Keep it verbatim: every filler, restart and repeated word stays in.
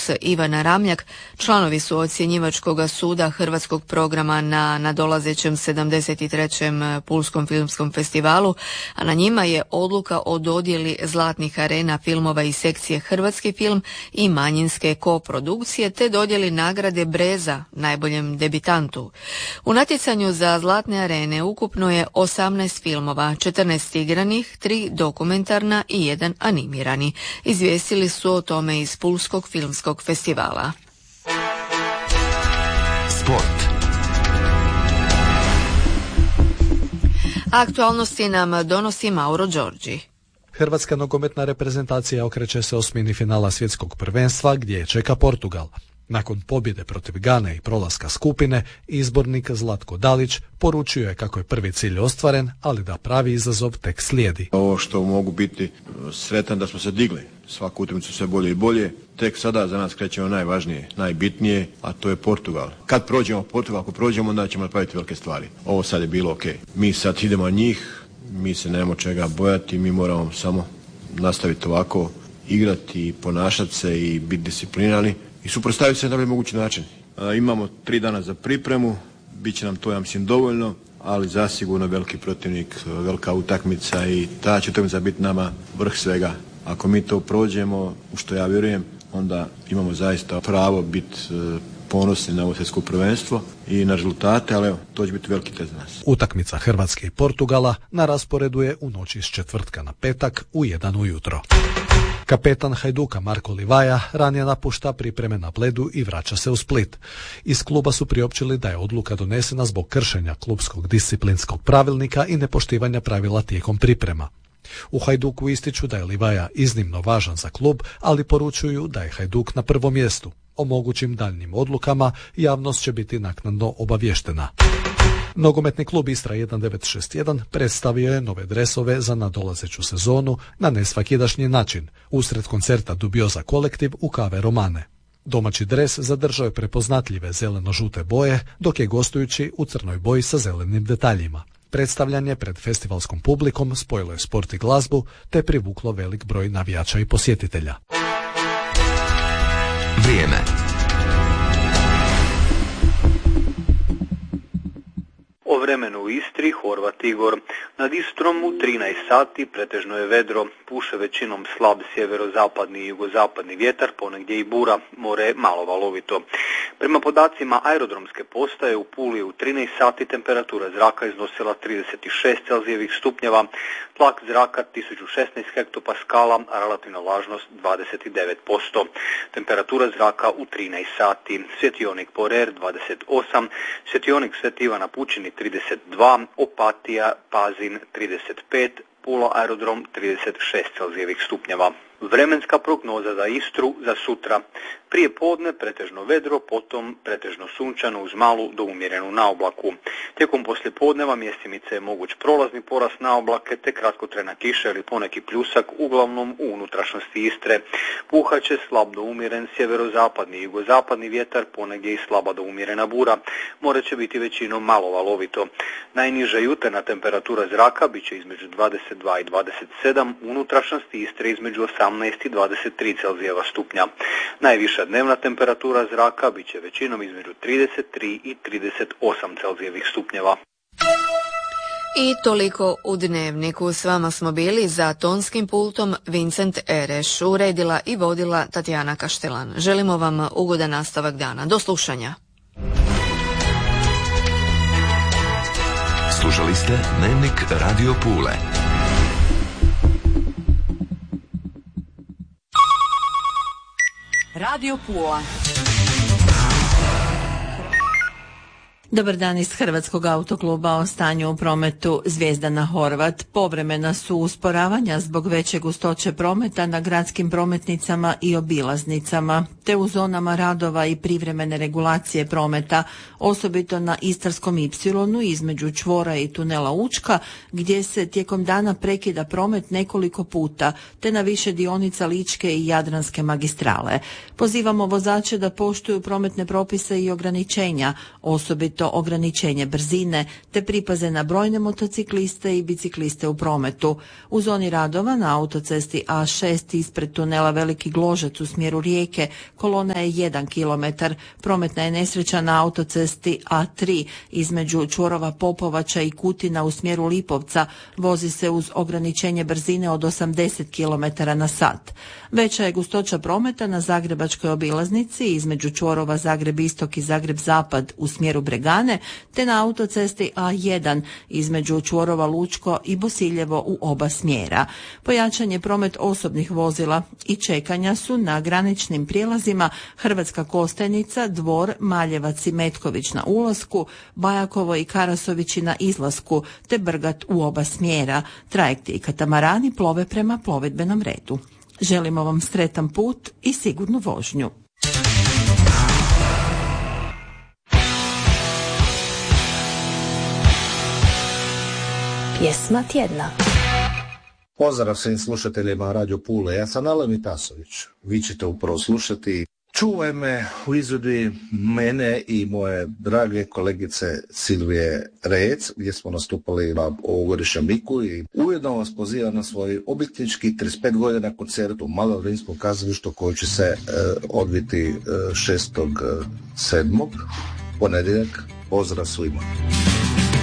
plus Ivana Ramljak članovi su ocjenjivačkog suda hrvatskog programa na nadolazećem sedamdeset trećem Pulskom filmskom festivalu, a na njima je odluka o dodjeli zlatnih arena filmova iz sekcije Hrvatski film i manjinske koprodukcije te dodjeli nagrade Breza najboljem debitantu. U natjecanju za zlatne arene ukupno je osamnaest filmova, četrnaest igranih, tri dokumentarna i jedan animirani. Izvijestili su o tome iz Pulskog filmskog festivala. Sport. Aktualnosti nam donosi Mauro Đorđi. Hrvatska nogometna reprezentacija okreće se osmini finala svjetskog prvenstva gdje je čeka Portugal. Nakon pobjede protiv Gane i prolaska skupine, izbornik Zlatko Dalić poručio je kako je prvi cilj ostvaren, ali da pravi izazov tek slijedi. Ovo što mogu biti sretan da smo se digli, svaku utakmicu sve bolje i bolje, tek sada za nas krećemo najvažnije, najbitnije, a to je Portugal. Kad prođemo Portugal, ako prođemo, onda ćemo napraviti velike stvari. Ovo sad je bilo ok. Mi sad idemo na njih, mi se nemamo čega bojati, mi moramo samo nastaviti ovako, igrati i ponašati se i biti disciplinirani i suprotstaviti se na najbolji mogući način. E, imamo tri dana za pripremu, bit će nam to, ja mislim, dovoljno, ali zasigurno veliki protivnik, velika utakmica i ta će utakmica biti nama vrh svega. Ako mi to prođemo, u što ja vjerujem, onda imamo zaista pravo biti e, ponosni na ovo svjetsko prvenstvo i na rezultate, ali evo, to će biti veliki test za nas. Utakmica Hrvatske i Portugala na rasporedu je u noći s četvrtka na petak u jedan ujutro. Kapetan Hajduka Marko Livaja ranije napušta pripreme na Bledu i vraća se u Split. Iz kluba su priopćili da je odluka donesena zbog kršenja klubskog disciplinskog pravilnika i nepoštivanja pravila tijekom priprema. U Hajduku ističu da je Livaja iznimno važan za klub, ali poručuju da je Hajduk na prvom mjestu. O mogućim daljnjim odlukama javnost će biti naknadno obavještena. Nogometni klub Istra jedan devet šest jedan predstavio je nove dresove za nadolazeću sezonu na nesvakidašnji način, usred koncerta Dubioza kolektiv u Kave Romane. Domaći dres zadržao je prepoznatljive zeleno-žute boje, dok je gostujući u crnoj boji sa zelenim detaljima. Predstavljanje pred festivalskom publikom spojilo je sport i glazbu, te privuklo velik broj navijača i posjetitelja. Vrijeme. O vremenu u Istri, Horvat Igor. Nad Istrom u trinaest sati pretežno je vedro, puše većinom slab sjeverozapadni i jugozapadni vjetar, ponegdje i bura, more malo valovito. Prema podacima aerodromske postaje u Puli u trinaest sati temperatura zraka iznosila trideset šest celzijevih stupnjeva, tlak zraka tisuću šesnaest hektopaskala, a relativna vlažnost dvadeset devet posto. Temperatura zraka u trinaest sati. Svjetionik Porer dvadeset osam, svjetionik Sveti Ivan na Pučini trideset dva, Opatija, Pazin trideset pet, Pula aerodrom trideset šest celzijevih stupnjeva. Vremenska prognoza za Istru za sutra. Prije podne pretežno vedro, potom pretežno sunčano uz malu do umjerenu naoblaku. Tijekom poslijepodneva mjestimice je moguć prolazni porast naoblake te kratkotrajna kiša ili poneki pljusak, uglavnom u unutrašnjosti Istre. Puhaće slab do umjeren sjeverozapadni i jugozapadni vjetar, ponegdje i slaba do umjerena bura. More će biti većinom malo valovito. Najniža jutarnja temperatura zraka bit će između dvadeset dva i dvadeset sedam, u unutrašnjosti Istre između osamnaest i dvadeset tri celzijeva stupnja. Najviša dnevna temperatura zraka bit će većinom između trideset tri i trideset osam celzijevih stupnjeva. I toliko u Dnevniku. S vama smo bili za tonskim pultom Vincent Ereš, uredila i vodila Tatjana Kaštelan. Želimo vam ugodan nastavak dana. Do slušanja. Slušali ste Dnevnik Radio Pule. Radio Pula. Dobar dan iz Hrvatskog autokluba. O stanju u prometu. Zvijezdana Horvat. Povremena su usporavanja zbog veće gustoće prometa na gradskim prometnicama i obilaznicama, te u zonama radova i privremene regulacije prometa, osobito na Istarskom ipsilonu između čvora i tunela Učka, gdje se tijekom dana prekida promet nekoliko puta, te na više dionica Ličke i Jadranske magistrale. Pozivamo vozače da poštuju prometne propise i ograničenja, osobito redovito ograničenje brzine te pripaze na brojne motocikliste i bicikliste u prometu. U zoni radova na autocesti A šest ispred tunela Veliki Gložac u smjeru Rijeke kolona je jedan kilometar. Prometna je nesreća na autocesti A tri između čvorova Popovača i Kutina u smjeru Lipovca. Vozi se uz ograničenje brzine od osamdeset kilometara na sat. Veća je gustoća prometa na Zagrebačkoj obilaznici između čvorova Zagreb Istok i Zagreb Zapad u smjeru Bregane te na autocesti A jedan između čvorova Lučko i Bosiljevo u oba smjera. Pojačan je promet osobnih vozila i čekanja su na graničnim prijelazima Hrvatska Kostajnica, Dvor, Maljevac i Metković na ulasku, Bajakovo i Karasovići na izlasku te Brgat u oba smjera. Trajekti i katamarani plove prema plovidbenom redu. Želimo vam sretan put i sigurnu vožnju. Pjesma tjedna. Pozdrav svim slušateljima Radio Pule, ja sam Alen Tasović. Vi ćete upravo slušati Čuvaj me u izvedbi mene i moje drage kolegice Silvije Rec, gdje smo nastupali na ovogodišnjem biku i ujedno vas pozivam na svoj obljetnički trideset pet godina koncert u Malom kazalištu koji će se e, odviti e, šestog sedmog ponedjeljak. Pozdrav svima.